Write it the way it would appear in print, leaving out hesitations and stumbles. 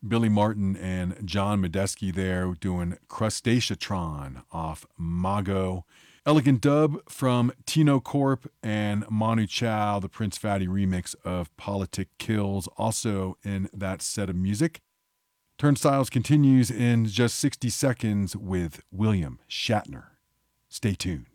Billy Martin and John Medeski there doing Crustaceatron off Mago. Elegant dub from Tino Corp and Manu Chao, the Prince Fatty remix of Politic Kills, also in that set of music. Turnstiles continues in just 60 seconds with William Shatner. Stay tuned.